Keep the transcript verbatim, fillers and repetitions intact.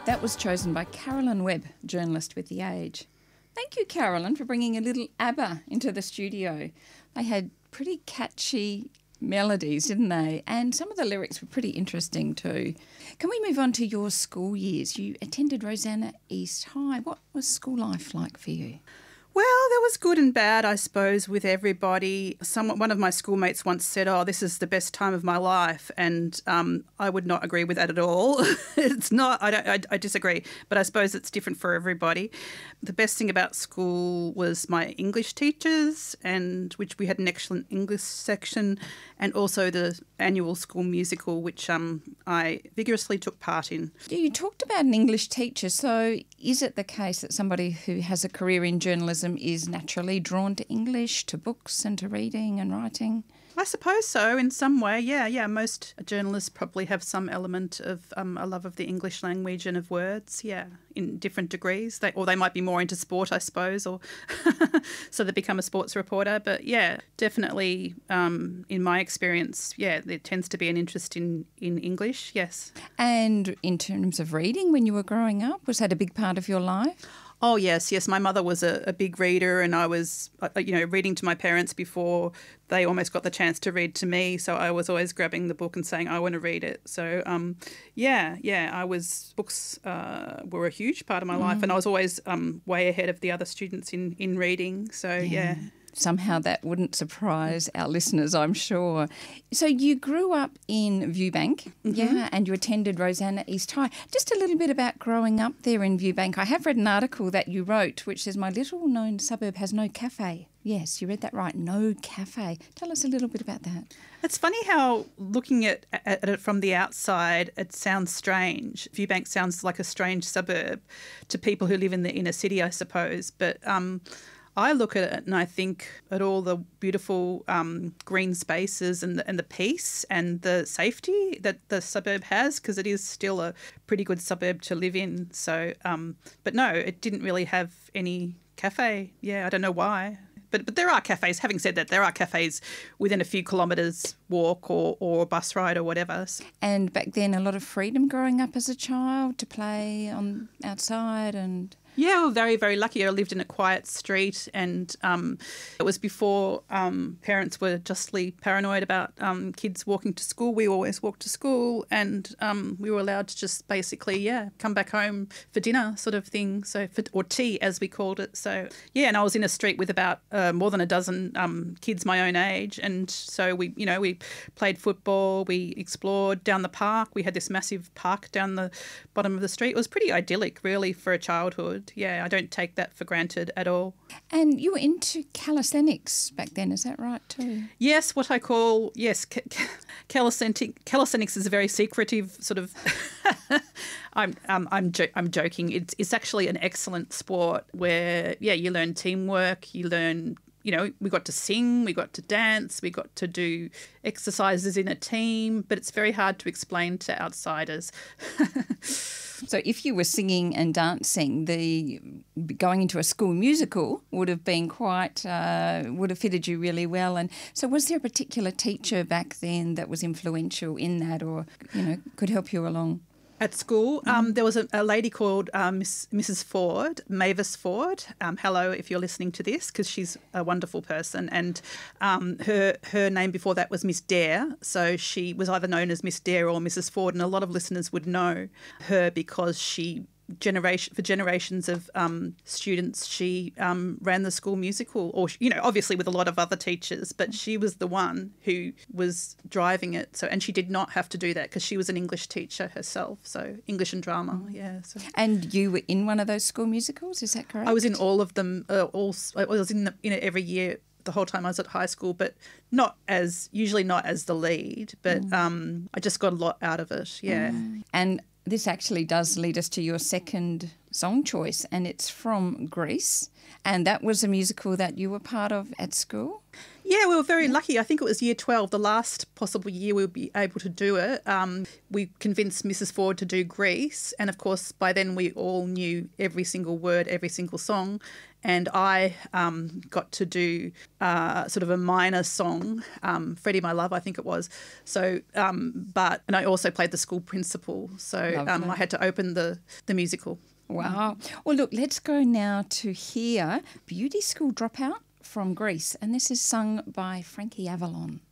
That was chosen by Carolyn Webb, journalist with The Age. Thank you, Carolyn, for bringing a little ABBA into the studio. They had pretty catchy melodies, didn't they? And some of the lyrics were pretty interesting too. Can we move on to your school years? You attended Rosanna East High. What was school life like for you? Well, there was good and bad, I suppose, with everybody. Someone, one of my schoolmates once said, oh, this is the best time of my life, and um, I would not agree with that at all. It's not, I, don't, I, I disagree, but I suppose it's different for everybody. The best thing about school was my English teachers, and which we had an excellent English section, and also the annual school musical, which um, I vigorously took part in. You talked about an English teacher, so is it the case that somebody who has a career in journalism is naturally drawn to English, to books and to reading and writing? I suppose so, in some way, yeah, yeah. Most journalists probably have some element of um, a love of the English language and of words, yeah, in different degrees. They, or they might be more into sport, I suppose, or so they become a sports reporter. But yeah, definitely um, in my experience, yeah, there tends to be an interest in, in English, yes. And in terms of reading, when you were growing up, was that a big part of your life? Oh, yes, yes. My mother was a, a big reader, and I was, uh, you know, reading to my parents before they almost got the chance to read to me. So I was always grabbing the book and saying, I want to read it. So, um, yeah, yeah, I was, books uh, were a huge part of my mm. life, and I was always um, way ahead of the other students in, in reading. So, yeah. yeah. Somehow that wouldn't surprise our listeners, I'm sure. So you grew up in Viewbank, mm-hmm. yeah, and you attended Rosanna East High. Just a little bit about growing up there in Viewbank. I have read an article that you wrote which says, my little-known suburb has no cafe. Yes, you read that right, no cafe. Tell us a little bit about that. It's funny how looking at, at it from the outside, it sounds strange. Viewbank sounds like a strange suburb to people who live in the inner city, I suppose, but... Um, I look at it and I think at all the beautiful um, green spaces and the, and the peace and the safety that the suburb has, because it is still a pretty good suburb to live in. So, um, but no, it didn't really have any cafe. Yeah, I don't know why. But but there are cafes. Having said that, there are cafes within a few kilometres walk or, or bus ride or whatever. And back then, a lot of freedom growing up as a child to play on outside and... Yeah, we were very, very lucky. I lived in a quiet street, and um, it was before um, parents were justly paranoid about um, kids walking to school. We always walked to school, and um, we were allowed to just basically, yeah, come back home for dinner sort of thing, so for, or tea as we called it. So, yeah, and I was in a street with about uh, more than a dozen um, kids my own age, and so we, you know, we played football, we explored down the park. We had this massive park down the bottom of the street. It was pretty idyllic, really, for a childhood. Yeah, I don't take that for granted at all. And you were into calisthenics back then, is that right too? Yes, what I call, yes, ca- ca- calisthenic, calisthenics is a very secretive sort of, I'm um, I'm jo- I'm joking. It's, it's actually an excellent sport where, yeah, you learn teamwork, you learn, you know, we got to sing, we got to dance, we got to do exercises in a team, but it's very hard to explain to outsiders. So if you were singing and dancing, the going into a school musical would have been quite, uh, would have fitted you really well. And so was there a particular teacher back then that was influential in that or, you know, could help you along? At school, um, there was a, a lady called um, Miss, Missus Ford, Mavis Ford. Um, hello, if you're listening to this, because she's a wonderful person. And um, her her name before that was Miss Dare, so she was either known as Miss Dare or Missus Ford. And a lot of listeners would know her because she generation for generations of um, students, she um, ran the school musical, or you know, obviously with a lot of other teachers, but she was the one who was driving it. So, and she did not have to do that because she was an English teacher herself. So English and drama, yeah. So. And you were in one of those school musicals, is that correct? I was in all of them. Uh, all I was in the, in it every year. The whole time I was at high school, but not as usually not as the lead. But mm. um, I just got a lot out of it. Yeah, mm. and. This actually does lead us to your second song choice, and it's from Grease, and that was a musical that you were part of at school? Yeah, we were very lucky. I think it was year twelve, the last possible year we would be able to do it. Um, we convinced Missus Ford to do Grease. And, of course, by then we all knew every single word, every single song. And I um, got to do uh, sort of a minor song, um, Freddie My Love, I think it was. So, um, but, and I also played the school principal. So um, I had to open the, the musical. Wow. Well, look, let's go now to hear Beauty School Dropout from Grease. And this is sung by Frankie Avalon.